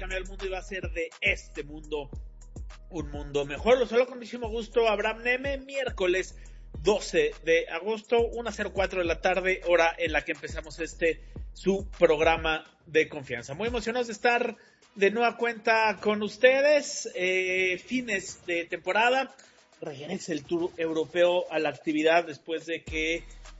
cambiar el mundo y va a hacer de este mundo un mundo mejor. Lo saludo con muchísimo gusto, Abraham Neme, miércoles 12 de agosto, 1:04 de la tarde, hora en la que empezamos su programa de confianza. Muy emocionados de estar de nueva cuenta con ustedes. Fines de temporada, regresa el Tour Europeo a la actividad después de que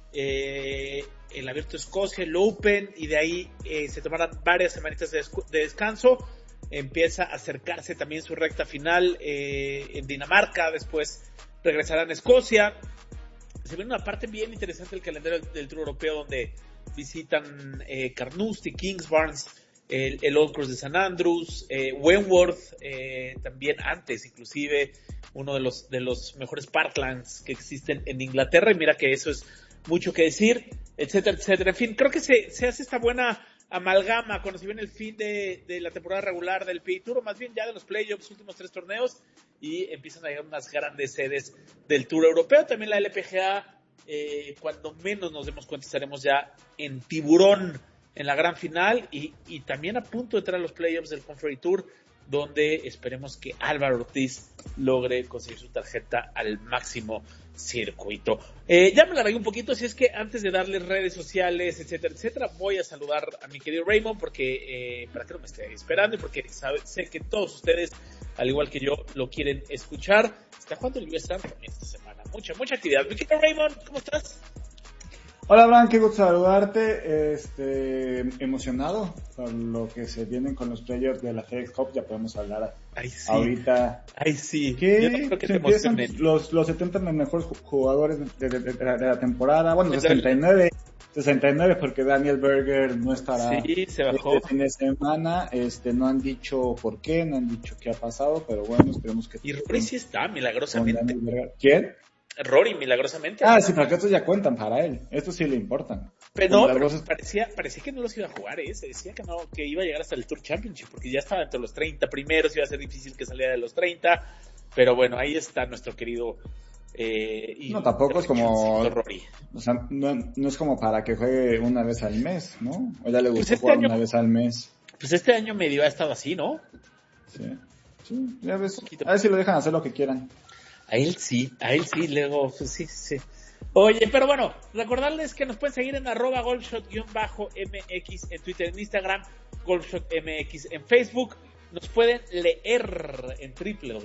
el Abierto de Escocia, el Open, y de ahí se tomaran varias semanitas de descanso. Empieza a acercarse también su recta final en Dinamarca, después regresarán a Escocia. Se viene una parte bien interesante del calendario del Tour Europeo, donde visitan Carnoustie, Kingsbarns, el Old Course de St. Andrews, Wentworth, también antes inclusive uno de los mejores parklands que existen en Inglaterra, y mira que eso es mucho que decir, etcétera, etcétera. En fin, creo que se hace esta buena amalgama cuando se viene el fin de la temporada regular del PGA Tour, o más bien ya de los playoffs, últimos 3 torneos, y empiezan a llegar unas grandes sedes del Tour Europeo. También la LPGA, cuando menos nos demos cuenta, estaremos ya en tiburón en la gran final, y también a punto de entrar a los playoffs del Conferry Tour, donde esperemos que Álvaro Ortiz logre conseguir su tarjeta al máximo circuito. Ya me la regué un poquito, así es que antes de darles redes sociales, etcétera, etcétera, voy a saludar a mi querido Raymond, porque para que no me esté esperando, y porque sé que todos ustedes, al igual que yo, lo quieren escuchar. Está jugando el US Open esta semana, mucha actividad. Mi querido Raymond, ¿cómo estás? Hola, Abraham, qué gusto saludarte. Emocionado con lo que se vienen con los playoffs de la FedEx Cup. Ya podemos hablar ahorita. Ay, sí. Que yo no creo que se empiezan los 70 mejores jugadores de la temporada. Bueno, 69 porque Daniel Berger no estará. Sí, se bajó. Este fin de semana. No han dicho por qué, no han dicho qué ha pasado, pero bueno, esperemos que. Y Rory sí está, milagrosamente. ¿Quién? Rory, milagrosamente. Sí, pero que estos ya cuentan para él. Estos sí le importan. Pero parecía que no los iba a jugar, se decía que iba a llegar hasta el Tour Championship, porque ya estaba entre los 30 primeros, iba a ser difícil que saliera de los 30, pero bueno, ahí está nuestro querido no, tampoco es como Rory. O sea, no es como para que juegue una vez al mes, ¿no? O ya le gustó jugar una vez al mes. Pues este año medio ha estado así, ¿no? Sí, ya ves. A ver si lo dejan hacer lo que quieran. A él sí, luego, pues sí. Oye, pero bueno, recordarles que nos pueden seguir en @golfshot_mx en Twitter, en Instagram, golfshotmx en Facebook. Nos pueden leer en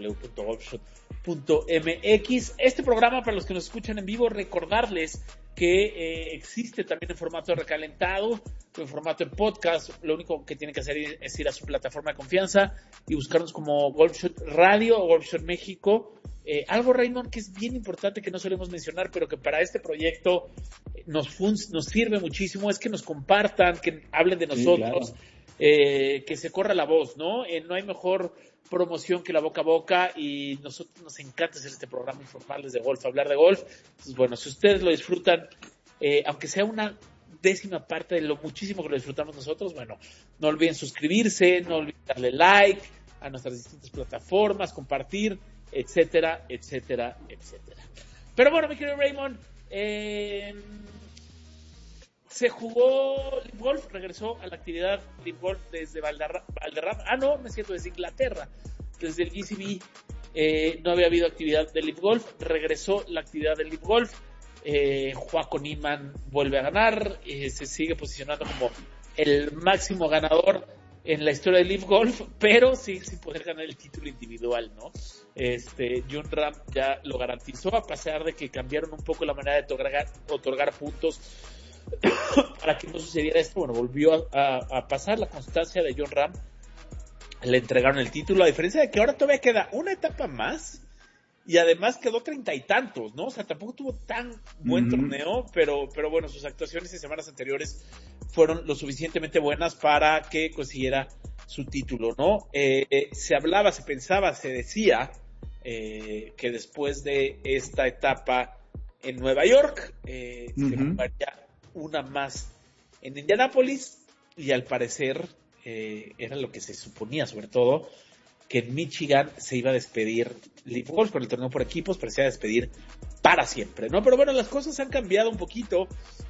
www.golfshot.mx. Este programa, para los que nos escuchan en vivo, recordarles que existe también en formato recalentado, en formato de podcast. Lo único que tienen que hacer es ir a su plataforma de confianza y buscarnos como Golfshot Radio o Golfshot México. Algo, Raymond, que es bien importante, que no solemos mencionar, pero que para este proyecto nos sirve muchísimo, es que nos compartan, que hablen de nosotros. Sí, claro. Que se corra la voz, ¿no? No hay mejor promoción que la boca a boca, y nosotros nos encanta hacer este programa, informarles de golf, hablar de golf. Entonces, bueno, si ustedes lo disfrutan, aunque sea una décima parte de lo muchísimo que lo disfrutamos nosotros, bueno, no olviden suscribirse, no olviden darle like a nuestras distintas plataformas, compartir, etcétera, etcétera, etcétera. Pero bueno, mi querido Raymond, se jugó Live Golf, regresó a la actividad Live Golf desde Valderrama. No es cierto, desde Inglaterra, desde el GCB. No había habido actividad de Live Golf, regresó la actividad de Live Golf. Joaco Niemann vuelve a ganar, se sigue posicionando como el máximo ganador en la historia de Live Golf, pero sí sin poder ganar el título individual, ¿no? Jon Rahm ya lo garantizó, a pesar de que cambiaron un poco la manera de otorgar puntos para que no sucediera esto. Bueno, volvió a pasar la constancia de Jon Rahm, le entregaron el título, a diferencia de que ahora todavía queda una etapa más, y además quedó 30 y tantos, ¿no? O sea, tampoco tuvo tan buen torneo, pero bueno, sus actuaciones en semanas anteriores fueron lo suficientemente buenas para que consiguiera su título, ¿no? Se hablaba, se pensaba, se decía que después de esta etapa en Nueva York, se jugaría una más en Indianápolis, y al parecer era lo que se suponía, sobre todo, que en Michigan se iba a despedir Live Golf con el torneo por equipos, parecía despedir para siempre, ¿no? Pero bueno, las cosas han cambiado un poquito.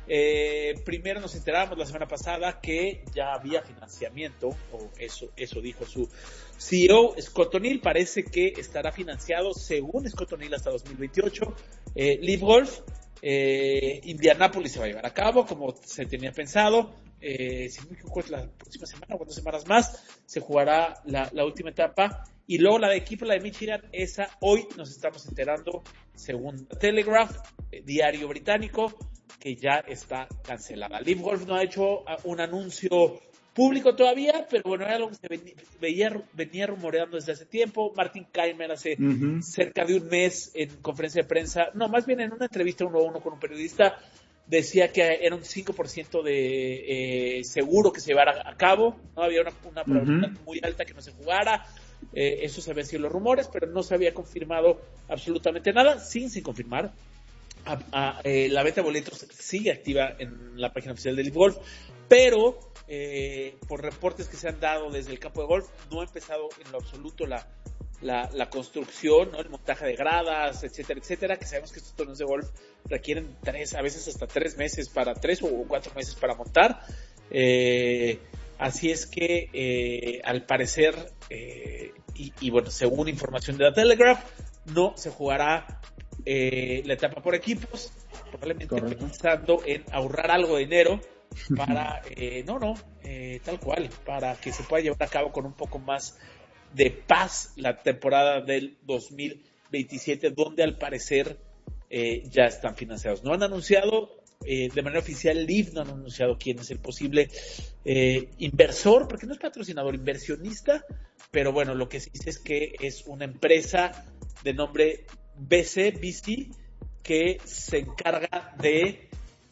Primero nos enteramos la semana pasada que ya había financiamiento, o eso dijo su CEO, Scott O'Neill. Parece que estará financiado, según Scott O'Neill, hasta 2028. Live Golf, Indianápolis se va a llevar a cabo como se tenía pensado. Si no me equivoco, es la próxima semana o 2 semanas más se jugará la última etapa, y luego la de equipo, la de Michigan, esa hoy nos estamos enterando, según Telegraph, diario británico, que ya está cancelada. Live Golf no ha hecho un anuncio público todavía, pero bueno, era algo que se venía rumoreando desde hace tiempo. Martin Keimer hace cerca de un mes en conferencia de prensa, no, más bien en una entrevista 1-1 con un periodista, decía que era un 5% de seguro que se llevara a cabo, no había una probabilidad muy alta que no se jugara. Eso se había sido los rumores, pero no se había confirmado absolutamente nada. Sin confirmar, la venta de boletos sigue activa en la página oficial de Live Golf, pero por reportes que se han dado desde el campo de golf, no ha empezado en lo absoluto la construcción, ¿no? El montaje de gradas, etcétera, que sabemos que estos torneos de golf requieren 3, a veces hasta 3 meses 3 o 4 meses para montar. Así es que al parecer, y bueno, según información de la Telegraph, no se jugará la etapa por equipos, probablemente pensando en ahorrar algo de dinero para, tal cual, para que se pueda llevar a cabo con un poco más de paz la temporada del 2027, donde al parecer ya están financiados. No han anunciado de manera oficial, Live no han anunciado quién es el posible inversor, porque no es patrocinador, inversionista, pero bueno, lo que se dice es que es una empresa de nombre BC, que se encarga de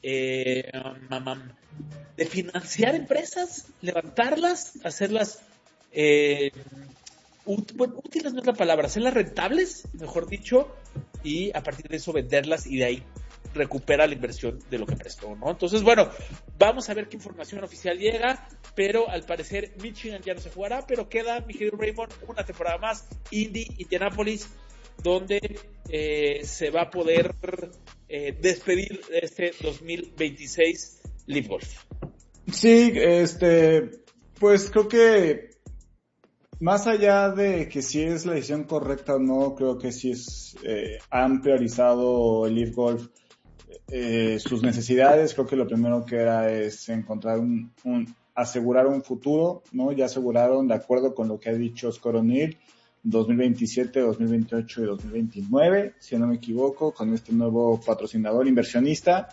financiar empresas, levantarlas, hacerlas útiles no es la palabra, hacerlas rentables, mejor dicho, y a partir de eso venderlas, y de ahí recupera la inversión de lo que prestó, ¿no? Entonces, bueno, vamos a ver qué información oficial llega, pero al parecer Michigan ya no se jugará, pero queda, mi querido Raymond, una temporada más, Indianápolis, donde se va a poder despedir de este 2026 Live Golf. Sí, pues creo que más allá de que si es la decisión correcta o no, creo que sí han priorizado el Live Golf sus necesidades. Creo que lo primero que era es encontrar asegurar un futuro, ¿no? Ya aseguraron, de acuerdo con lo que ha dicho Scott O'Neill, 2027, 2028 y 2029, si no me equivoco, con este nuevo patrocinador inversionista.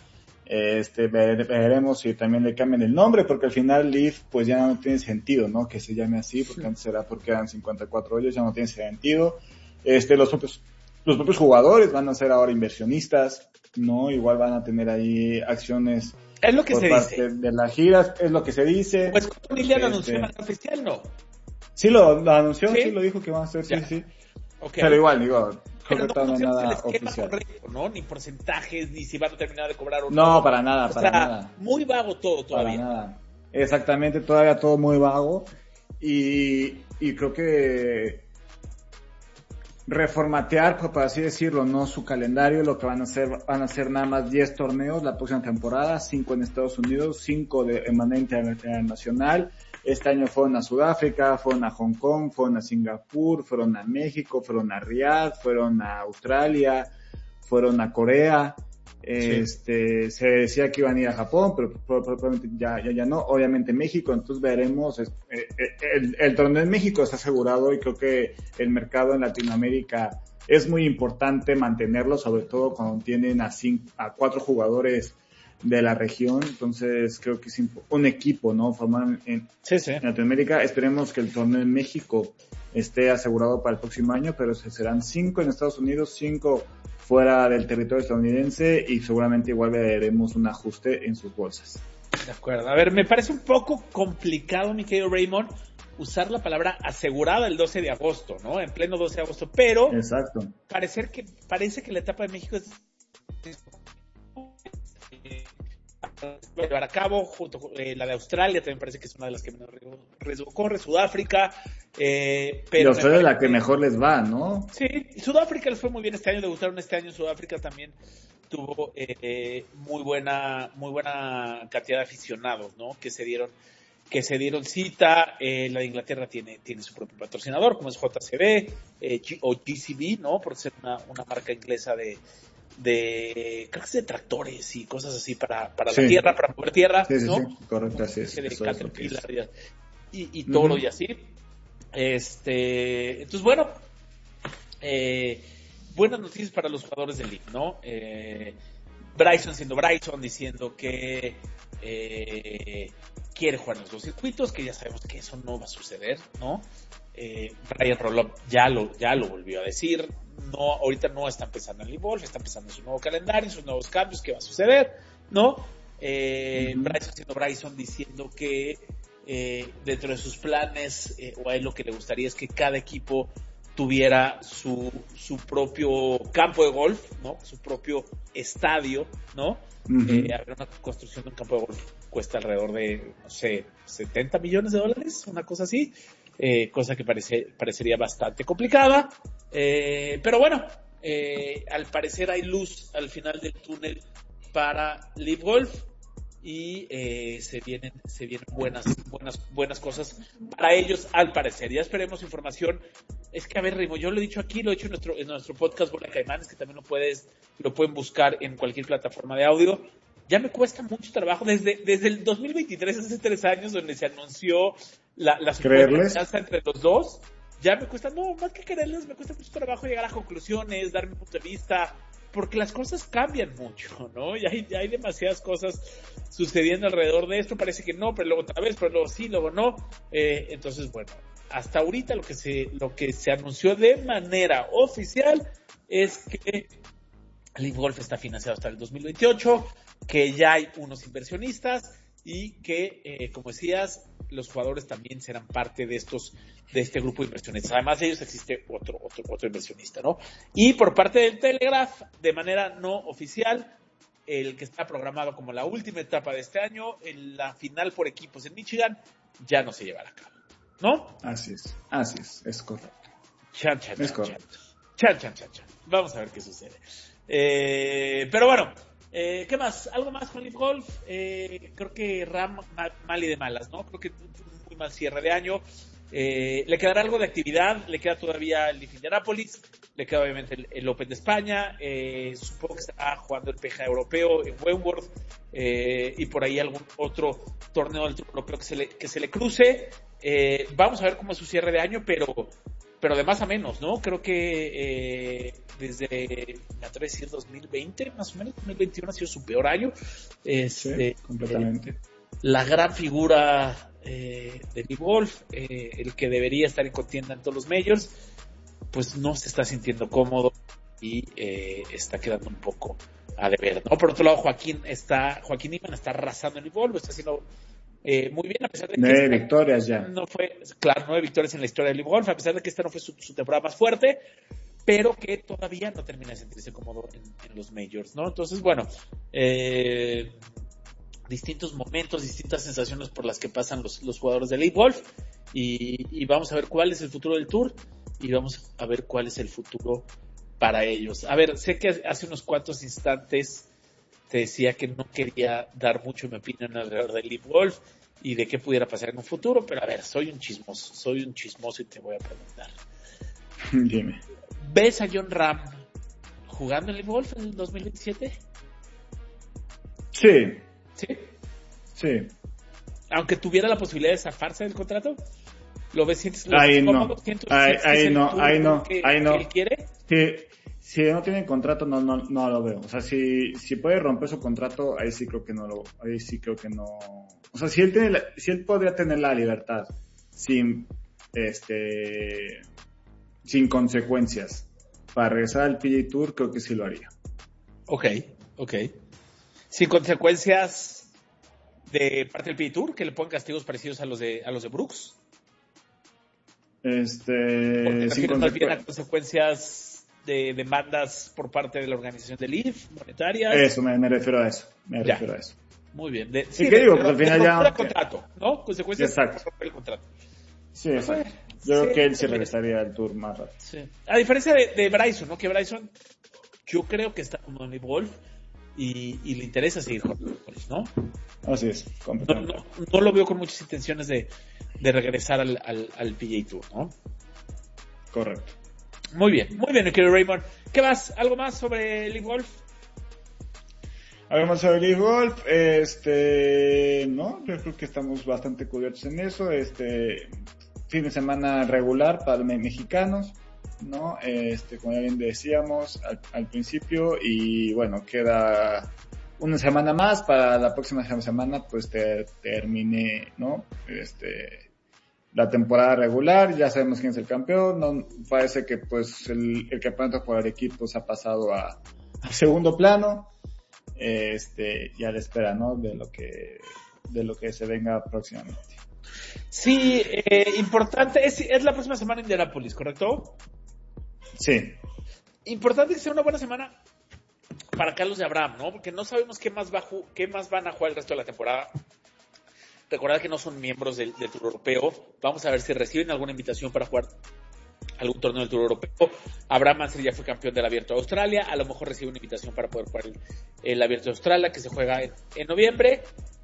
Veremos si también le cambian el nombre, porque al final Live pues ya no tiene sentido, ¿no? Que se llame así, porque antes era porque eran 54 hoyos, ya no tiene sentido. Los propios jugadores van a ser ahora inversionistas, ¿no? Igual van a tener ahí acciones es lo que por se parte dice de las giras, es lo que se dice. Pues con ya lo anunció en oficial, ¿no? Sí, lo anunció, sí, lo dijo que van a hacer, sí. Okay. Pero igual, digo, creo que no hay nada oficial. Correcto, ¿no? Ni porcentajes, ni si van a terminar de cobrar o no. No, para nada. Muy vago todo todavía. Para nada. Exactamente, todavía todo muy vago. Y creo que reformatear, por así decirlo, no su calendario, lo que van a hacer nada más 10 torneos la próxima temporada, 5 en Estados Unidos, 5 de manera internacional. Este año fueron a Sudáfrica, fueron a Hong Kong, fueron a Singapur, fueron a México, fueron a Riyadh, fueron a Australia, fueron a Corea. Sí. Se decía que iban a ir a Japón, pero probablemente ya no. Obviamente México, entonces veremos. El torneo en México está asegurado y creo que el mercado en Latinoamérica es muy importante mantenerlo, sobre todo cuando tienen a 4 jugadores de la región. Entonces creo que es un equipo, ¿no? Formado en Latinoamérica. Esperemos que el torneo en México esté asegurado para el próximo año, pero serán 5 en Estados Unidos, 5 fuera del territorio estadounidense, y seguramente igual veremos un ajuste en sus bolsas. De acuerdo. A ver, me parece un poco complicado, mi querido Raymond, usar la palabra asegurada el 12 de agosto, ¿no? En pleno 12 de agosto, pero exacto. Parece que la etapa de México es llevar a cabo, junto con la de Australia, también parece que es una de las que menos riesgo corre, Sudáfrica, pero Australia es la que mejor les va, ¿no? Sí, Sudáfrica les fue muy bien este año, debutaron este año en Sudáfrica también, tuvo muy buena cantidad de aficionados, ¿no? Que se dieron cita. La de Inglaterra tiene su propio patrocinador, como es JCB o GCB, ¿no? Por ser una marca inglesa de creo que es de tractores y cosas así para Sí. la tierra, para mover tierra, Sí, ¿no? correcto, así es. De Eso es lo que es. Caterpillar y Toro y así. Entonces, bueno, buenas noticias para los jugadores del League, ¿no? Bryson siendo Bryson, diciendo que quiere jugar en los dos circuitos, que ya sabemos que eso no va a suceder, ¿no? Brian Roloff ya lo volvió a decir. No, ahorita no está empezando en LIV Golf, está empezando en su nuevo calendario, en sus nuevos cambios, ¿qué va a suceder? ¿No? Bryson siendo Bryson, diciendo que dentro de sus planes, o a él lo que le gustaría es que cada equipo tuviera su propio campo de golf, ¿no? Su propio estadio, ¿no? Haber una construcción de un campo de golf cuesta alrededor de, no sé, $70 millones, una cosa así, cosa que parecería bastante complicada, pero bueno, al parecer hay luz al final del túnel para LIV Golf y se vienen buenas cosas para ellos al parecer. Ya esperemos información. Es que, a ver, Rimo, yo lo he dicho aquí, lo he hecho en nuestro podcast Bola de Caimanes, que también lo pueden buscar en cualquier plataforma de audio. Ya me cuesta mucho trabajo desde el 2023, hace 3 años, donde se anunció la supuesta alianza entre los dos. Ya me cuesta, no, más que quererles, me cuesta mucho trabajo llegar a conclusiones, dar mi punto de vista, porque las cosas cambian mucho, ¿no? Ya hay demasiadas cosas sucediendo alrededor de esto. Parece que no, pero luego otra vez, pero luego sí, luego no. Entonces, bueno, hasta ahorita lo que se anunció de manera oficial es que LIV Golf está financiado hasta el 2028, que ya hay unos inversionistas y que, como decías, los jugadores también serán parte de este grupo de inversionistas. Además de ellos existe otro inversionista, ¿no? Y por parte del Telegraph, de manera no oficial, el que está programado como la última etapa de este año, en la final por equipos en Michigan, ya no se llevará a cabo, ¿no? Así es correcto. Chan. Vamos a ver qué sucede. Pero bueno, ¿qué más? ¿Algo más con LIV Golf? Creo que Ram mal y de malas, ¿no? Creo que muy mal cierre de año. Le quedará algo de actividad, le queda todavía el LIV Indianapolis, le queda obviamente el Open de España, supongo que está jugando el PGA europeo en Wentworth, y por ahí algún otro torneo del Tour europeo que se le cruce. Vamos a ver cómo es su cierre de año, pero de más a menos, ¿no? Creo que desde, me atrevo a decir, 2020, más o menos, 2021 ha sido su peor año. Sí, completamente. La gran figura de LIV Golf, el que debería estar en contienda en todos los majors, pues no se está sintiendo cómodo y está quedando un poco a deber, ¿no? Por otro lado, Joaquín Niemann está arrasando en LIV Golf, está haciendo muy bien, a pesar de que 9 victorias ya. No fue, claro, 9 victorias en la historia del LIV Golf, a pesar de que esta no fue su temporada más fuerte, pero que todavía no termina de sentirse cómodo en los majors, ¿no? Entonces, bueno, distintos momentos, distintas sensaciones por las que pasan los jugadores del LIV Golf, y vamos a ver cuál es el futuro del Tour, y vamos a ver cuál es el futuro para ellos. A ver, sé que hace unos cuantos instantes te decía que no quería dar mucho mi opinión alrededor del LIV Golf y de qué pudiera pasar en un futuro, pero a ver, soy un chismoso y te voy a preguntar. Dime. ¿Ves a Jon Rahm jugando en LIV Golf en el 2027? Sí. ¿Sí? Sí. Aunque tuviera la posibilidad de zafarse del contrato, ¿lo ves? ¿Sientes ahí cómodo? Ahí no. Que él quiere? Si no tiene contrato, no lo veo. O sea, si puede romper su contrato, ahí sí creo que no. O sea, si él podría tener la libertad sin consecuencias para regresar al PGA Tour, creo que sí lo haría. Ok. Sin consecuencias de parte del PGA Tour, que le pongan castigos parecidos a los de Brooks. Sin más bien a consecuencias de demandas por parte de la organización del LIV, monetarias. Eso, me refiero a eso. Muy bien. ¿Qué digo? Pues al final ya... contrato, ¿no? Consecuencias de romper el contrato. Sí, exacto. Yo creo que él sí regresaría al Tour más rápido. Sí. A diferencia de Bryson, ¿no? Que Bryson, yo creo que está como en LIV Golf, y le interesa seguir jugando, ¿no? Así es, completamente. No lo veo con muchas intenciones de regresar al PGA Tour, ¿no? Correcto. Muy bien, mi querido Raymond. ¿Qué más? ¿Algo más sobre Live Golf? Algo más sobre Live Golf, no, yo creo que estamos bastante cubiertos en eso, fin de semana regular para los mexicanos, ¿no? Como ya bien decíamos al principio, y bueno, queda una semana más para la próxima semana, pues termine, ¿no? La temporada regular, ya sabemos quién es el campeón, no parece que pues el campeonato por equipos ha pasado a segundo plano, ya la espera, ¿no? De lo que se venga próximamente. Sí, importante, es la próxima semana en Indianápolis, ¿correcto? Sí. Importante que sea una buena semana para Carlos de Abraham, ¿no? Porque no sabemos qué más van a jugar el resto de la temporada. Recordad que no son miembros del Tour Europeo. Vamos a ver si reciben alguna invitación para jugar algún torneo del Tour Europeo. Abraham Anser ya fue campeón del Abierto de Australia. A lo mejor recibe una invitación para poder jugar el Abierto de Australia, que se juega en noviembre.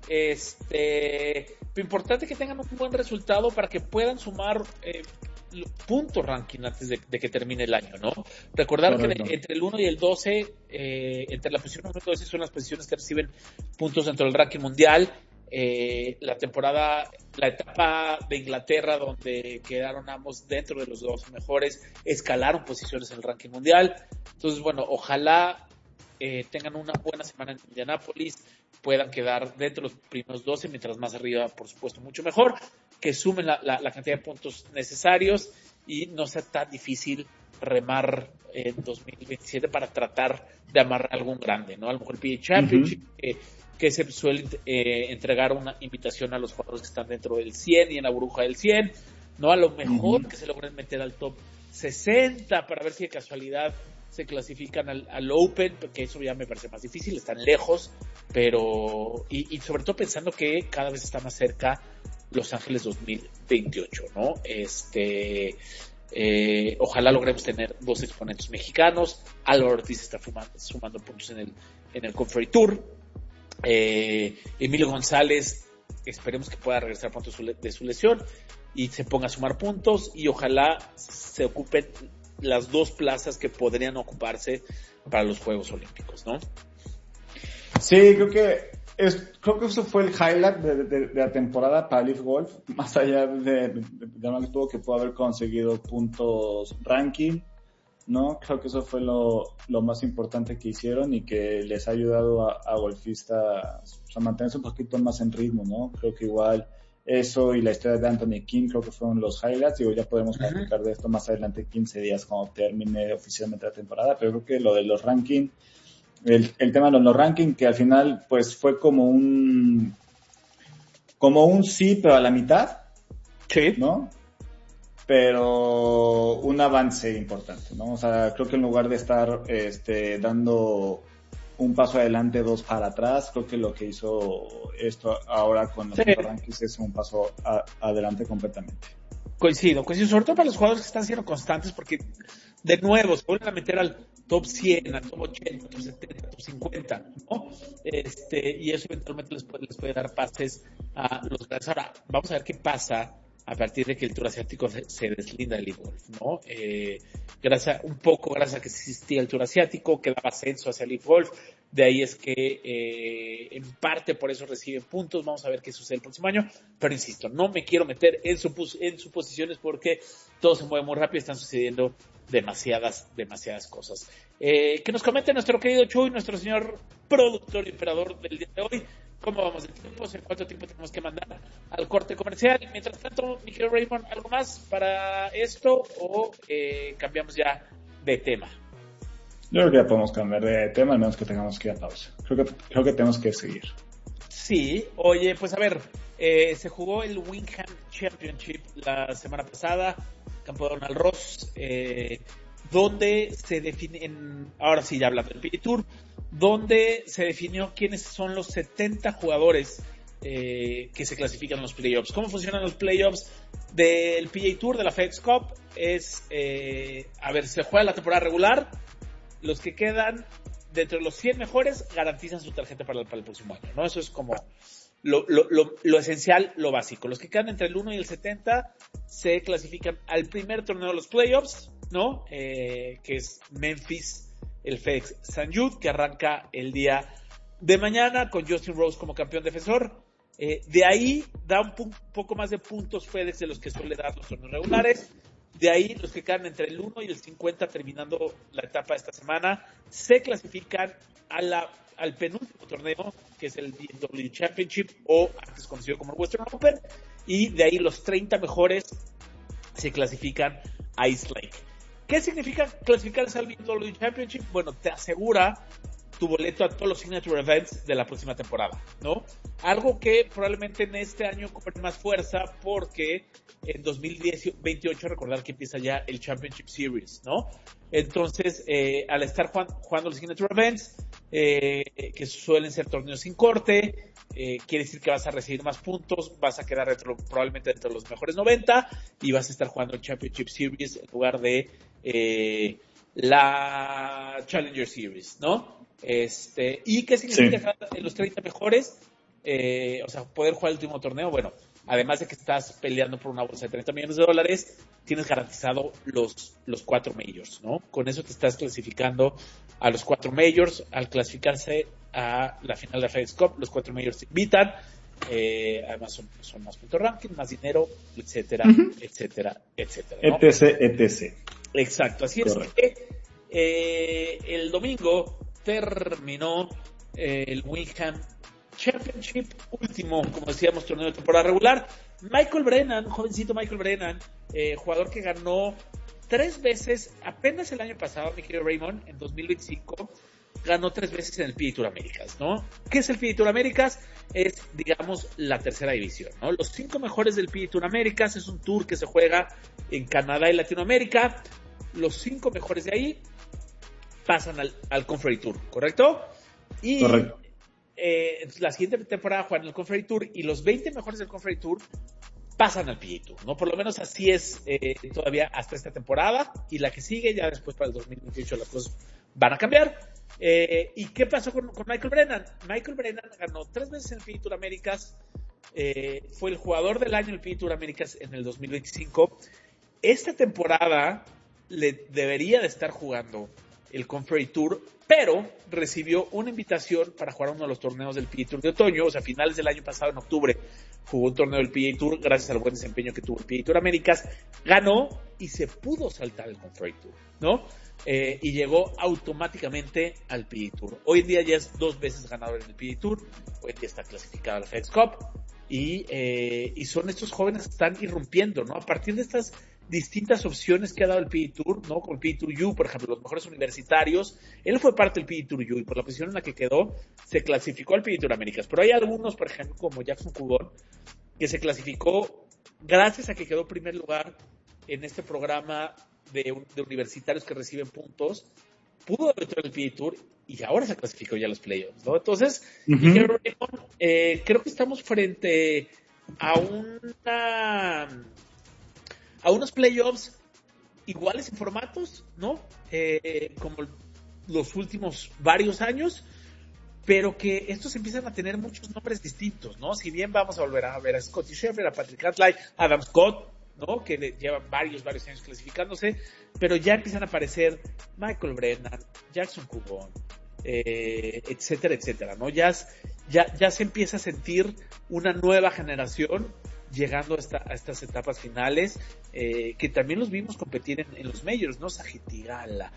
Lo importante es que tengan un buen resultado para que puedan sumar puntos ranking antes de que termine el año, ¿no? Recordar Correcto. Que entre el 1 y el 12, entre la posición 1 y 12 son las posiciones que reciben puntos dentro del ranking mundial. La etapa de Inglaterra, donde quedaron ambos dentro de los dos mejores, escalaron posiciones en el ranking mundial. Entonces, bueno, ojalá tengan una buena semana en Indianápolis, puedan quedar dentro de los primeros 12, mientras más arriba, por supuesto, mucho mejor, que sumen la cantidad de puntos necesarios y no sea tan difícil remar en 2027 para tratar de amarrar algún grande, ¿no? A lo mejor el PGA Championship, que se suele entregar una invitación a los jugadores que están dentro del 100 y en la burbuja del 100, ¿no? A lo mejor que se logren meter al top 60 para ver si de casualidad se clasifican al Open, porque eso ya me parece más difícil, están lejos, pero y sobre todo pensando que cada vez está más cerca Los Ángeles 2028, ¿no? Ojalá logremos tener dos exponentes mexicanos. Álvaro Ortiz está sumando puntos en el Confrey Tour. Emilio González, esperemos que pueda regresar pronto de su lesión y se ponga a sumar puntos, y ojalá se ocupen las dos plazas que podrían ocuparse para los Juegos Olímpicos, ¿no? Sí, creo que eso fue el highlight de la temporada para Leaf Golf, más allá de todo que pudo haber conseguido puntos ranking, ¿no? Creo que eso fue lo más importante que hicieron y que les ha ayudado a golfistas a mantenerse un poquito más en ritmo, ¿no? Creo que igual eso y la historia de Anthony King creo que fueron los highlights, y ya podemos platicar de esto más adelante, 15 días cuando termine oficialmente la temporada, pero creo que lo de los rankings, el tema de los rankings, que al final pues fue como un sí, pero a la mitad, sí, ¿no? Pero un avance importante, ¿no? O sea, creo que en lugar de estar dando un paso adelante, dos para atrás, creo que lo que hizo esto ahora con los rankings es un paso adelante completamente. Coincido, sobre todo para los jugadores que están siendo constantes, porque de nuevo se vuelven a meter al top 100, al top 80, top 70, top 50, ¿no? Y eso eventualmente les puede dar pases a los grandes. Ahora, vamos a ver qué pasa a partir de que el Tour Asiático se deslinda del e-golf, ¿no? Gracias a que existía el Tour Asiático, que daba ascenso hacia el e-golf, de ahí es que en parte por eso reciben puntos. Vamos a ver qué sucede el próximo año, pero insisto, no me quiero meter en suposiciones porque todo se mueve muy rápido, están sucediendo demasiadas cosas. Que nos comente nuestro querido Chuy, nuestro señor productor y operador del día de hoy, cómo vamos de tiempos, en cuánto tiempo tenemos que mandar al corte comercial. Mientras tanto, mi querido Raymond, ¿algo más para esto o cambiamos ya de tema? Yo creo que ya podemos cambiar de tema, al menos que tengamos que ir a pausa. Creo que tenemos que seguir. Sí, oye, pues a ver, se jugó el Wingham Championship la semana pasada, campo de Donald Ross, donde se define, ahora sí ya hablando del PGA Tour, donde se definió quiénes son los 70 jugadores que se clasifican en los playoffs. ¿Cómo funcionan los playoffs del PGA Tour, de la FedEx Cup? Se juega la temporada regular, los que quedan dentro de los 100 mejores garantizan su tarjeta para el próximo año, ¿no? Eso es como lo esencial, lo básico. Los que quedan entre el 1 y el 70 se clasifican al primer torneo de los playoffs, ¿no? Que es Memphis, el FedEx St. Jude, que arranca el día de mañana con Justin Rose como campeón defensor. De ahí da un poco más de puntos FedEx de los que suele dar los torneos regulares. De ahí los que quedan entre el 1 y el 50 terminando la etapa de esta semana se clasifican al penúltimo torneo, que es el BMW Championship, o antes conocido como el Western Open, y de ahí los 30 mejores se clasifican a East Lake. ¿Qué significa clasificarse al BMW Championship? Bueno, te asegura tu boleto a todos los signature events de la próxima temporada, ¿no? Algo que probablemente en este año cobre más fuerza porque en 2028 recordar que empieza ya el Championship Series, ¿no? Entonces, al estar jugando los signature events, que suelen ser torneos sin corte, quiere decir que vas a recibir más puntos, vas a quedar probablemente dentro de los mejores 90 y vas a estar jugando el Championship Series en lugar de la Challenger Series, ¿no? ¿Y qué significa en los 30 mejores? O sea, poder jugar el último torneo. Bueno, además de que estás peleando por una bolsa de $30 millones, tienes garantizado los 4 majors, ¿no? Con eso te estás clasificando a los 4 majors. Al clasificarse a la final de la FedEx Cup, los 4 majors te invitan. Además son más puntos ranking, más dinero, etcétera, etcétera, etcétera, ¿no? etc. Exacto, así correcto. Es que el domingo terminó el Wyndham Championship, último, como decíamos, torneo de temporada regular. Michael Brennan, jovencito Michael Brennan, jugador que ganó 3 veces, apenas el año pasado, mi querido Raymond, en 2025, ganó 3 veces en el PGA Tour Américas, ¿no? ¿Qué es el PGA Tour Américas? Es, digamos, la tercera división, ¿no? Los 5 mejores del PGA Tour Américas es un tour que se juega en Canadá y Latinoamérica. Los 5 mejores de ahí pasan al Conferry Tour, ¿correcto? Y correcto. La siguiente temporada juegan el Conferry Tour y los 20 mejores del Conferry Tour pasan al PGA Tour, ¿no? Por lo menos así es todavía hasta esta temporada, y la que sigue, ya después para el 2028 las cosas van a cambiar. ¿Y qué pasó con Michael Brennan? Michael Brennan ganó 3 veces en el PGA Tour Américas, fue el jugador del año en el PGA Tour Américas en el 2025. Esta temporada le debería de estar jugando el Conferry Tour, pero recibió una invitación para jugar uno de los torneos del PGA Tour de otoño. O sea, a finales del año pasado, en octubre, jugó un torneo del PGA Tour gracias al buen desempeño que tuvo el PGA Tour Américas, ganó y se pudo saltar el Conferry Tour, ¿no? Y llegó automáticamente al PGA Tour. Hoy en día ya es 2 veces ganador en el PGA Tour, hoy en día está clasificado a la FedEx Cup, y son estos jóvenes que están irrumpiendo, ¿no? A partir de estas distintas opciones que ha dado el PGA Tour, ¿no? Con el PGA Tour U, por ejemplo, los mejores universitarios, él fue parte del PGA Tour U y por la posición en la que quedó se clasificó al PGA Tour Américas, pero hay algunos, por ejemplo, como Jackson Cubón, que se clasificó gracias a que quedó primer lugar en este programa de universitarios que reciben puntos, pudo haber entrado al PGA Tour y ahora se clasificó ya a los playoffs, ¿no? Entonces, creo que estamos frente a unos playoffs iguales en formatos, ¿no? Como los últimos varios años, pero que estos empiezan a tener muchos nombres distintos, ¿no? Si bien vamos a volver a ver a Scottie Scheffler, a Patrick Cantlay, a Adam Scott, ¿no? Que llevan varios años clasificándose, pero ya empiezan a aparecer Michael Brennan, Jackson Cubón, etcétera, etcétera, ¿no? Ya se empieza a sentir una nueva generación llegando a estas etapas finales, que también los vimos competir en los majors, ¿no? Sahith Theegala,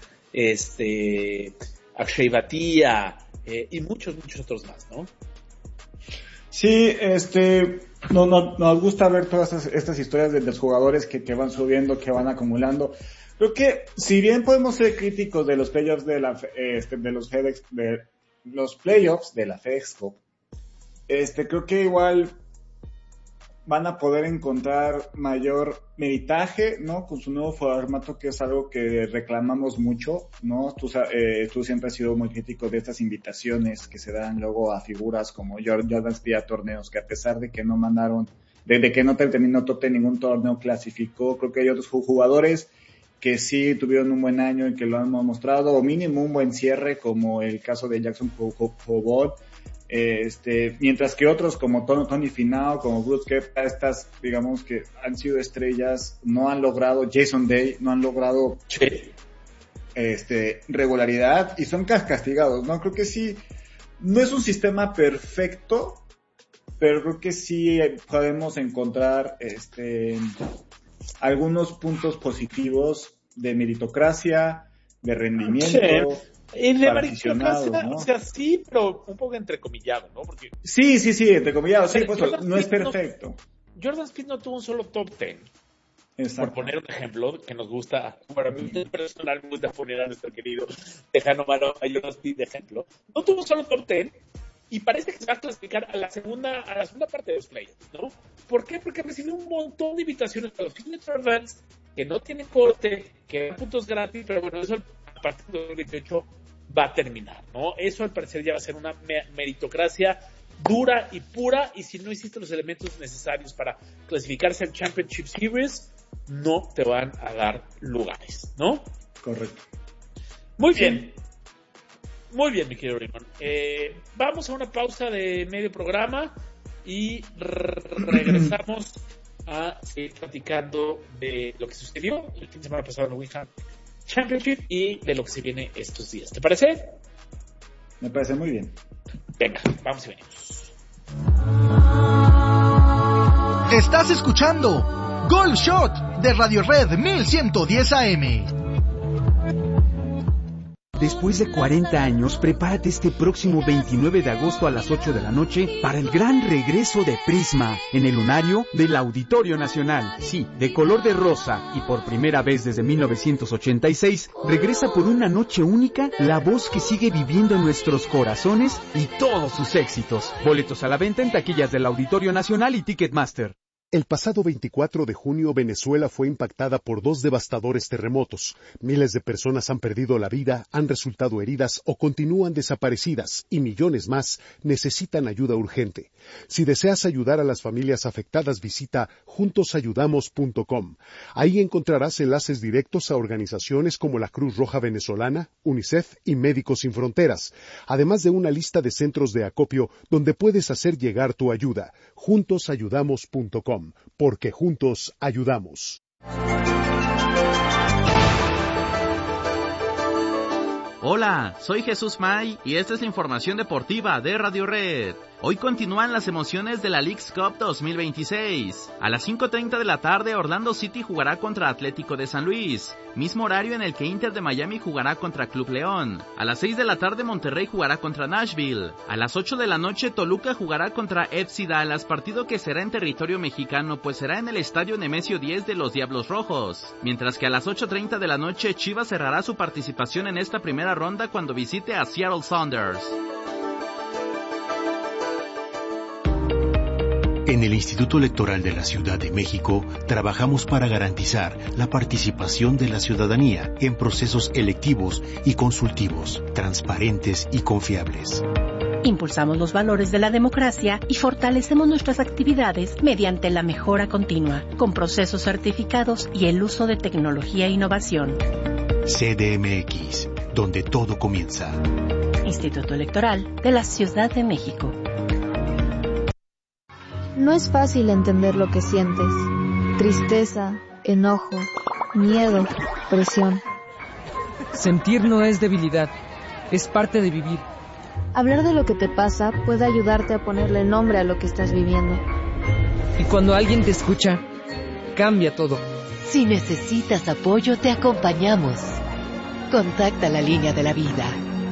Akshay Bhatia, y muchos otros más, ¿no? Sí, nos gusta ver todas estas historias de los jugadores que van subiendo, que van acumulando. Creo que, si bien podemos ser críticos de los playoffs de los playoffs de la FedEx Cup, creo que igual van a poder encontrar mayor meritaje, ¿no? Con su nuevo formato, que es algo que reclamamos mucho, ¿no? Tú siempre has sido muy crítico de estas invitaciones que se dan luego a figuras como Jordan Spieth a torneos, que a pesar de que no mandaron, desde que no terminó top 10 ningún torneo clasificó. Creo que hay otros jugadores que sí tuvieron un buen año y que lo han mostrado, o mínimo un buen cierre, como el caso de Jackson Powell, mientras que otros como Tony Finau, como Bruce Koepka, estas, digamos que han sido estrellas, no han logrado, Jason Day, no han logrado regularidad y son castigados, ¿no? Creo que sí, no es un sistema perfecto, pero creo que sí podemos encontrar algunos puntos positivos de meritocracia, de rendimiento. Y de meritocracia, ¿no? O sea, sí, pero un poco entrecomillado, ¿no? Porque sí, entrecomillado, sí, pues no es perfecto. Jordan Spieth no tuvo un solo top 10. Exacto. Por poner un ejemplo que nos gusta, para mí personal me gusta poner a nuestro querido Tejano Mano a Jordan Spieth de ejemplo. No tuvo un solo top 10 y parece que se va a clasificar a la segunda parte de los playoffs, ¿no? ¿Por qué? Porque recibió un montón de invitaciones para los Signature Events que no tienen corte, que dan puntos gratis, pero bueno, eso a partir de 2028 va a terminar, ¿no? Eso al parecer ya va a ser una meritocracia dura y pura, y si no hiciste los elementos necesarios para clasificarse al Championship Series, no te van a dar lugares, ¿no? Correcto. Muy bien, mi querido Raymond. Vamos a una pausa de medio programa y regresamos a seguir platicando de lo que sucedió el fin de semana pasado en el Winghamp Championship y de lo que se viene estos días. ¿Te parece? Me parece muy bien. Venga, vamos y venimos. Estás escuchando Goal Shot de Radio Red 1110 AM. Después de 40 años, prepárate este próximo 29 de agosto a las 8 de la noche para el gran regreso de Prisma en el lunario del Auditorio Nacional. Sí, de color de rosa y por primera vez desde 1986, regresa por una noche única la voz que sigue viviendo en nuestros corazones y todos sus éxitos. Boletos a la venta en taquillas del Auditorio Nacional y Ticketmaster. El pasado 24 de junio, Venezuela fue impactada por 2 devastadores terremotos. Miles de personas han perdido la vida, han resultado heridas o continúan desaparecidas, y millones más necesitan ayuda urgente. Si deseas ayudar a las familias afectadas, visita juntosayudamos.com. Ahí encontrarás enlaces directos a organizaciones como la Cruz Roja Venezolana, UNICEF y Médicos Sin Fronteras, además de una lista de centros de acopio donde puedes hacer llegar tu ayuda. juntosayudamos.com. Porque juntos ayudamos. Hola, soy Jesús May y esta es la información deportiva de Radio Red. Hoy continúan las emociones de la Leagues Cup 2026. A las 5:30 de la tarde, Orlando City jugará contra Atlético de San Luis, mismo horario en el que Inter de Miami jugará contra Club León. A las 6 de la tarde, Monterrey jugará contra Nashville. A las 8 de la noche, Toluca jugará contra FC Dallas, partido que será en territorio mexicano, pues será en el estadio Nemesio 10 de los Diablos Rojos. Mientras que a las 8:30 de la noche, Chivas cerrará su participación en esta primera ronda cuando visite a Seattle Sounders. En el Instituto Electoral de la Ciudad de México, trabajamos para garantizar la participación de la ciudadanía en procesos electivos y consultivos, transparentes y confiables. Impulsamos los valores de la democracia y fortalecemos nuestras actividades mediante la mejora continua, con procesos certificados y el uso de tecnología e innovación. CDMX, donde todo comienza. Instituto Electoral de la Ciudad de México. No es fácil entender lo que sientes. Tristeza, enojo, miedo, presión. Sentir no es debilidad, es parte de vivir. Hablar de lo que te pasa puede ayudarte a ponerle nombre a lo que estás viviendo. Y cuando alguien te escucha, cambia todo. Si necesitas apoyo, te acompañamos. Contacta la línea de la vida.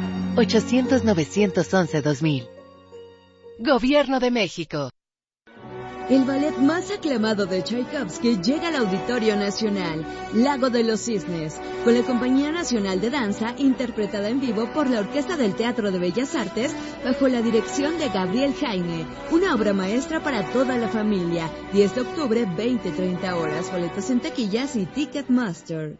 800-911-2000. Gobierno de México. El ballet más aclamado de Tchaikovsky llega al Auditorio Nacional, Lago de los Cisnes, con la Compañía Nacional de Danza, interpretada en vivo por la Orquesta del Teatro de Bellas Artes, bajo la dirección de Gabriel Jaime. Una obra maestra para toda la familia. 10 de octubre, 20-30 horas. Boletos en taquillas y Ticketmaster.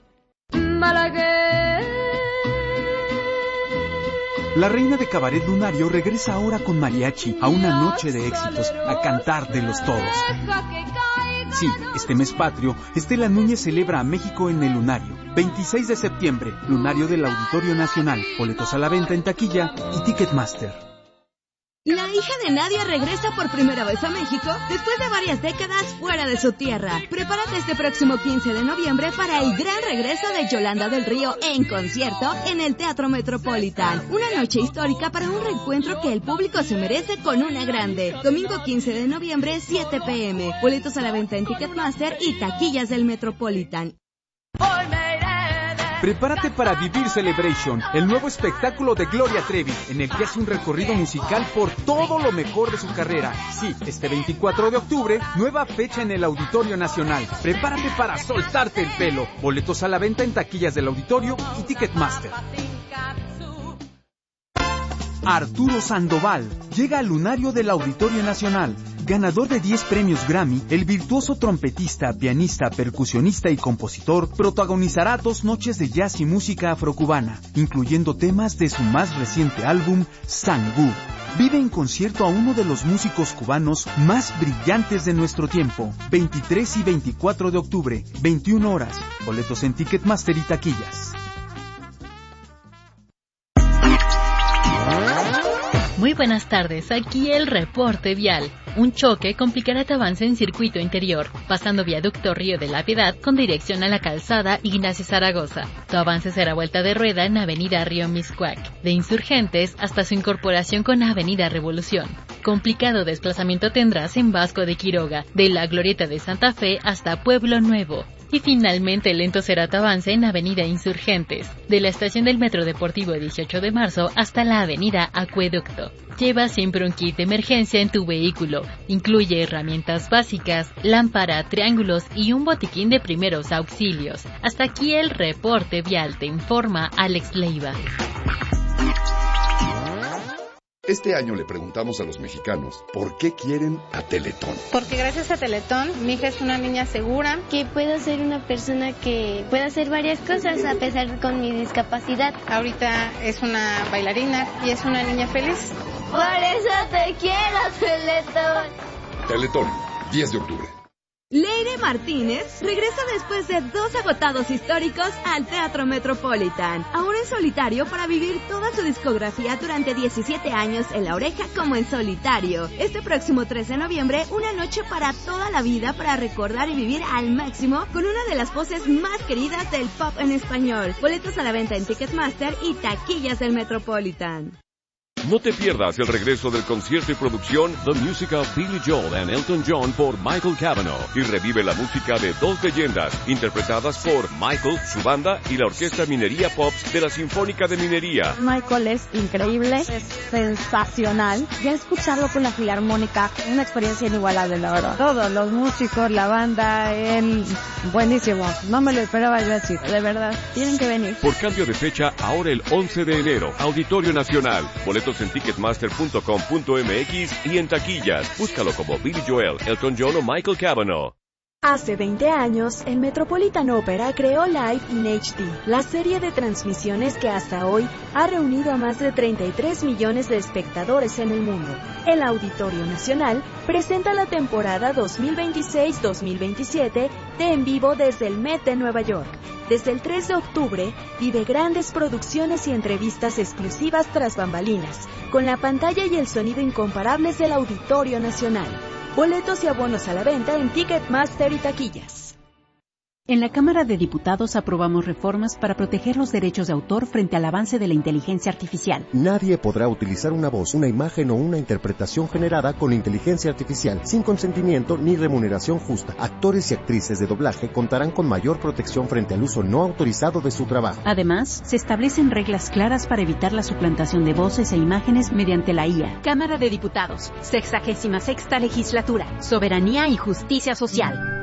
La reina de cabaret lunario regresa ahora con mariachi a una noche de éxitos, a cantar de los todos. Sí, este mes patrio, Estela Núñez celebra a México en el lunario. 26 de septiembre, lunario del Auditorio Nacional. Boletos a la venta en taquilla y Ticketmaster. La hija de Nadia regresa por primera vez a México después de varias décadas fuera de su tierra. Prepárate este próximo 15 de noviembre para el gran regreso de Yolanda del Río en concierto en el Teatro Metropolitan. Una noche histórica para un reencuentro que el público se merece con una grande. Domingo 15 de noviembre, 7 p.m. Boletos a la venta en Ticketmaster y taquillas del Metropolitan. Prepárate para vivir Celebration, el nuevo espectáculo de Gloria Trevi, en el que hace un recorrido musical por todo lo mejor de su carrera. Sí, este 24 de octubre, nueva fecha en el Auditorio Nacional. Prepárate para soltarte el pelo. Boletos a la venta en taquillas del Auditorio y Ticketmaster. Arturo Sandoval llega al lunario del Auditorio Nacional. Ganador de 10 premios Grammy, el virtuoso trompetista, pianista, percusionista y compositor protagonizará 2 noches de jazz y música afrocubana, incluyendo temas de su más reciente álbum, Sangú. Vive en concierto a uno de los músicos cubanos más brillantes de nuestro tiempo. 23 y 24 de octubre, 21 horas. Boletos en Ticketmaster y taquillas. Muy buenas tardes, aquí el reporte vial. Un choque complicará tu avance en circuito interior, pasando viaducto Río de la Piedad con dirección a la calzada Ignacio Zaragoza. Tu avance será vuelta de rueda en Avenida Río Mixcoac, de Insurgentes hasta su incorporación con Avenida Revolución. Complicado desplazamiento tendrás en Vasco de Quiroga, de la Glorieta de Santa Fe hasta Pueblo Nuevo. Y finalmente lento será tu avance en Avenida Insurgentes, de la estación del Metro Deportivo 18 de marzo hasta la Avenida Acueducto. Lleva siempre un kit de emergencia en tu vehículo. Incluye herramientas básicas, lámpara, triángulos y un botiquín de primeros auxilios. Hasta aquí el reporte vial, te informa Alex Leiva. Este año le preguntamos a los mexicanos por qué quieren a Teletón. Porque gracias a Teletón, mi hija es una niña segura. Que puedo ser una persona que pueda hacer varias cosas a pesar con mi discapacidad. Ahorita es una bailarina y es una niña feliz. Por eso te quiero, Teletón. Teletón, 10 de octubre. Leire Martínez regresa después de 2 agotados históricos al Teatro Metropolitan, ahora en solitario para vivir toda su discografía durante 17 años en La Oreja como en solitario. Este próximo 3 de noviembre, una noche para toda la vida para recordar y vivir al máximo con una de las voces más queridas del pop en español. Boletos a la venta en Ticketmaster y taquillas del Metropolitan. No te pierdas el regreso del concierto y producción The Music of Billy Joel and Elton John por Michael Cavanaugh y revive la música de 2 leyendas interpretadas por Michael, su banda y la Orquesta Minería Pops de la Sinfónica de Minería. Michael es increíble, es sensacional. Ya escucharlo con la Filarmónica, una experiencia inigualable, la verdad. Todos los músicos, la banda, él, buenísimo. No me lo esperaba yo así, de verdad. Tienen que venir. Por cambio de fecha, ahora el 11 de enero, Auditorio Nacional. Boletos en ticketmaster.com.mx y en taquillas. Búscalo como Billy Joel, Elton John o Michael Cavanaugh. Hace 20 años, el Metropolitan Opera creó Live in HD, la serie de transmisiones que hasta hoy ha reunido a más de 33 millones de espectadores en el mundo. El Auditorio Nacional presenta la temporada 2026-2027 de En Vivo desde el Met de Nueva York. Desde el 3 de octubre, vive grandes producciones y entrevistas exclusivas tras bambalinas, con la pantalla y el sonido incomparables del Auditorio Nacional. Boletos y abonos a la venta en Ticketmaster y taquillas. En la Cámara de Diputados aprobamos reformas para proteger los derechos de autor frente al avance de la inteligencia artificial. Nadie podrá utilizar una voz, una imagen o una interpretación generada con inteligencia artificial sin consentimiento ni remuneración justa. Actores y actrices de doblaje contarán con mayor protección frente al uso no autorizado de su trabajo. Además, se establecen reglas claras para evitar la suplantación de voces e imágenes mediante la IA. Cámara de Diputados, 66ª Legislatura, Soberanía y Justicia Social.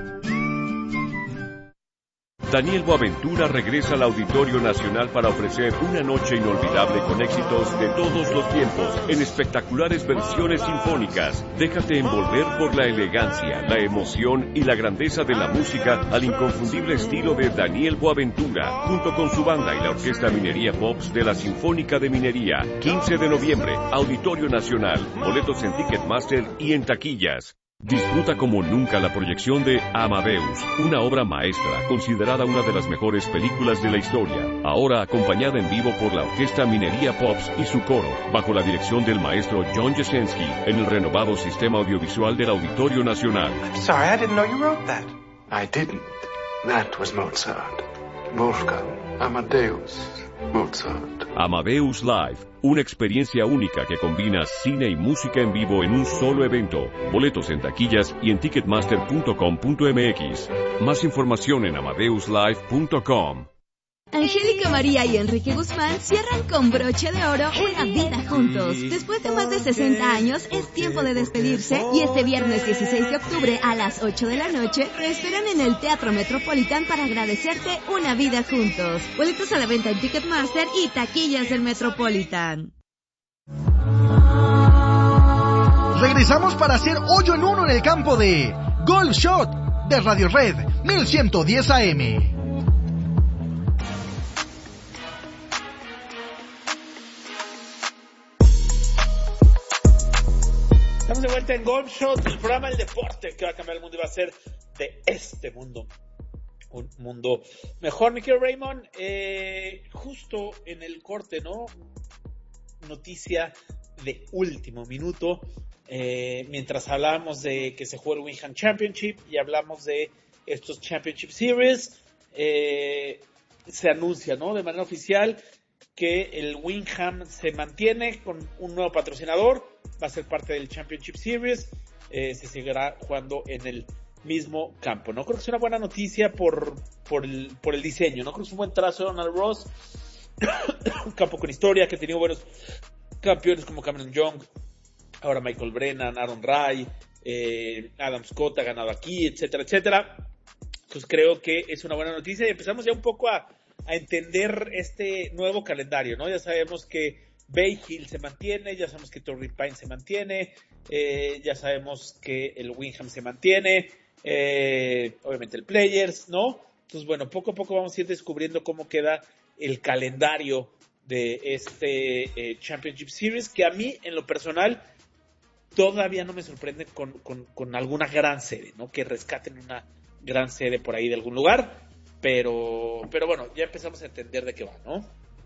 Daniel Boaventura regresa al Auditorio Nacional para ofrecer una noche inolvidable con éxitos de todos los tiempos en espectaculares versiones sinfónicas. Déjate envolver por la elegancia, la emoción y la grandeza de la música al inconfundible estilo de Daniel Boaventura, junto con su banda y la Orquesta Minería Pops de la Sinfónica de Minería. 15 de noviembre, Auditorio Nacional. Boletos en Ticketmaster y en taquillas. Disfruta como nunca la proyección de Amadeus, una obra maestra considerada una de las mejores películas de la historia, ahora acompañada en vivo por la Orquesta Minería Pops y su coro, bajo la dirección del maestro John Jasenski, en el renovado sistema audiovisual del Auditorio Nacional. Sorry, I didn't know you wrote that. I didn't. That was Mozart. Wolfgang Amadeus Mozart. Amadeus Live, una experiencia única que combina cine y música en vivo en un solo evento. Boletos en taquillas y en ticketmaster.com.mx. Más información en amadeuslive.com. Angélica María y Enrique Guzmán cierran con broche de oro una vida juntos. Después de más de 60 años, es tiempo de despedirse y este viernes 16 de octubre a las 8 de la noche te esperan en el Teatro Metropolitan para agradecerte una vida juntos. Boletos a la venta en Ticketmaster y taquillas del Metropolitan. Regresamos para hacer hoyo en uno en el campo de Gol Shot de Radio Red 1110 AM. Estamos de vuelta en Golf Shot, el programa del deporte que va a cambiar el mundo y va a ser de este mundo un mundo mejor. Mi querido Raymond, justo en el corte, ¿no? Noticia de último minuto, mientras hablábamos de que se jugó el Wing Ham Championship y hablamos de estos Championship Series, se anuncia, ¿no? De manera oficial que el Wing Ham se mantiene con un nuevo patrocinador, va a ser parte del Championship Series, se seguirá jugando en el mismo campo, ¿no? Creo que es una buena noticia por el diseño, ¿no? Creo que es un buen trazo de Donald Ross, un campo con historia, que ha tenido buenos campeones como Cameron Young, ahora Michael Brennan, Aaron Ray, Adam Scott ha ganado aquí, etcétera, etcétera. Entonces creo que es una buena noticia y empezamos ya un poco a entender este nuevo calendario, ¿no? Ya sabemos que Bay Hill se mantiene, ya sabemos que Torrey Pine se mantiene, ya sabemos que el Wing Ham se mantiene, obviamente el Players, ¿no? Entonces, bueno, poco a poco vamos a ir descubriendo cómo queda el calendario de este Championship Series, que a mí, en lo personal, todavía no me sorprende con alguna gran sede, ¿no? Que rescaten una gran sede por ahí de algún lugar, pero bueno, ya empezamos a entender de qué va, ¿no?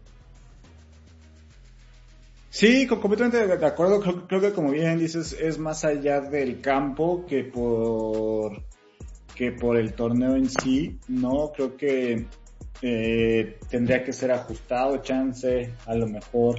Sí, completamente de acuerdo. Creo que como bien dices, es más allá del campo que por el torneo en sí, ¿no? Creo que tendría que ser ajustado, chance, a lo mejor,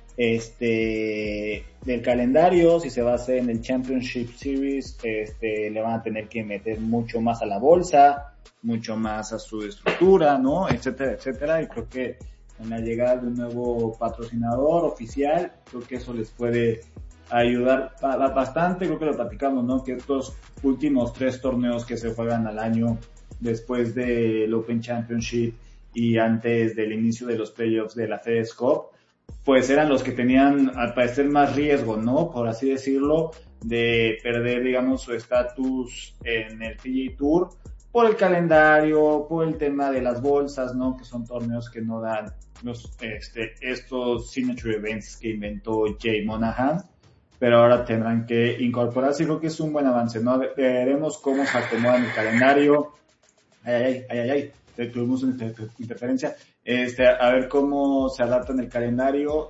del calendario. Si se va a hacer en el Championship Series, le van a tener que meter mucho más a la bolsa, mucho más a su estructura, ¿no? Etcétera, etcétera. Y creo que con la llegada de un nuevo patrocinador oficial, creo que eso les puede ayudar bastante. Creo que lo platicamos, ¿no? Que estos últimos 3 torneos que se juegan al año después del Open Championship y antes del inicio de los playoffs de la FedEx Cup, pues eran los que tenían al parecer más riesgo, ¿no? Por así decirlo, de perder, digamos, su estatus en el PGA Tour por el calendario, por el tema de las bolsas, ¿no? Que son torneos que no dan estos signature events que inventó Jay Monahan, pero ahora tendrán que incorporarse. Creo que es un buen avance, ¿no? Veremos cómo se acomoda en el calendario. Tuvimos una interferencia. A ver cómo se adapta en el calendario,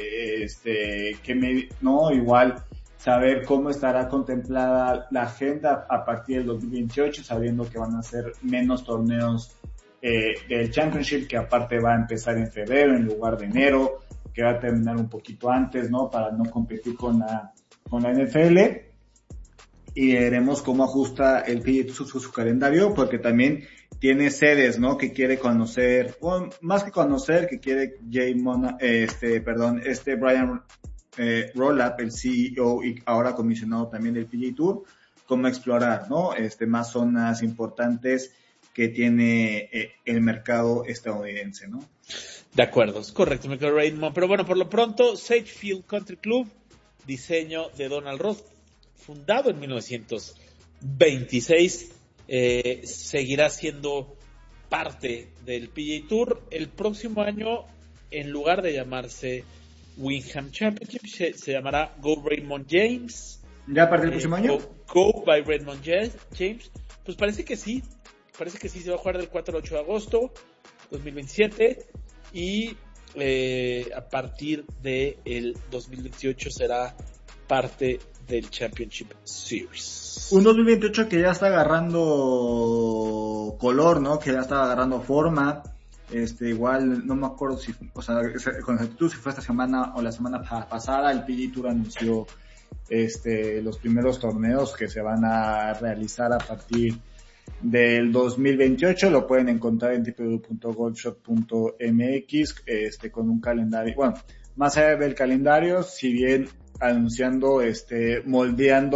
no, igual saber cómo estará contemplada la agenda a partir del 2028, sabiendo que van a ser menos torneos del Championship, que aparte va a empezar en febrero en lugar de enero, que va a terminar un poquito antes, ¿no? Para no competir con la NFL. Y veremos cómo ajusta el PGA su calendario, porque también tiene sedes, ¿no? Que quiere conocer, o más que conocer, que quiere Brian Rollap, el CEO y ahora comisionado también del PGA Tour, cómo explorar, ¿no? Más zonas importantes que tiene el mercado estadounidense, ¿no? De acuerdo, es correcto, me quedo Raymond. Pero bueno, por lo pronto, Sagefield Country Club, diseño de Donald Ross, fundado en 1926, seguirá siendo parte del PGA Tour. El próximo año, en lugar de llamarse Wing Ham Championship, se llamará Go Raymond James ¿Ya a partir del próximo año? Go by Raymond James. Pues parece que sí se va a jugar del 4 al 8 de agosto 2027 y a partir del 2028 será parte del Championship Series. Un 2028 que ya está agarrando color, ¿no? Que ya está agarrando forma. Igual, no me acuerdo si, o sea, con exactitud si fue esta semana o la semana pasada, el PGA Tour anunció los primeros torneos que se van a realizar a partir del 2028. Lo pueden encontrar en www.golfshot.mx con un calendario, bueno, más allá del calendario, si bien anunciando, moldeando